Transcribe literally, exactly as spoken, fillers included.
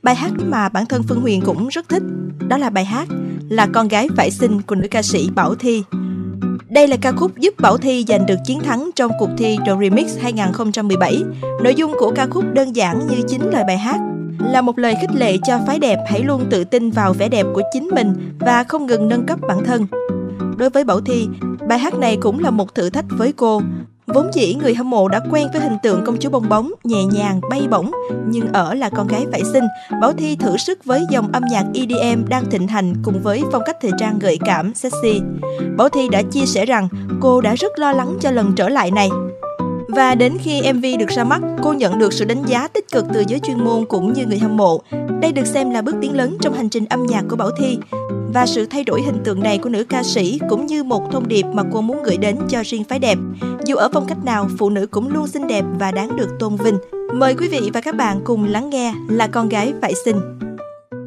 bài hát mà bản thân Phương Huyền cũng rất thích, đó là bài hát Là Con Gái Phải Xinh của nữ ca sĩ Bảo Thy. Đây là ca khúc giúp Bảo Thy giành được chiến thắng trong cuộc thi The Remix hai không một bảy. Nội dung của ca khúc đơn giản như chính lời bài hát, là một lời khích lệ cho phái đẹp hãy luôn tự tin vào vẻ đẹp của chính mình và không ngừng nâng cấp bản thân. Đối với Bảo Thy, bài hát này cũng là một thử thách với cô. Vốn dĩ người hâm mộ đã quen với hình tượng công chúa bong bóng, nhẹ nhàng, bay bổng, nhưng ở Là Con Gái Phải Xinh, Bảo Thy thử sức với dòng âm nhạc E D M đang thịnh hành cùng với phong cách thời trang gợi cảm, sexy. Bảo Thy đã chia sẻ rằng cô đã rất lo lắng cho lần trở lại này. Và đến khi em vê được ra mắt, cô nhận được sự đánh giá tích cực từ giới chuyên môn cũng như người hâm mộ. Đây được xem là bước tiến lớn trong hành trình âm nhạc của Bảo Thy. Và sự thay đổi hình tượng này của nữ ca sĩ cũng như một thông điệp mà cô muốn gửi đến cho riêng phái đẹp. Dù ở phong cách nào, phụ nữ cũng luôn xinh đẹp và đáng được tôn vinh. Mời quý vị và các bạn cùng lắng nghe Là Con Gái Phải Xinh.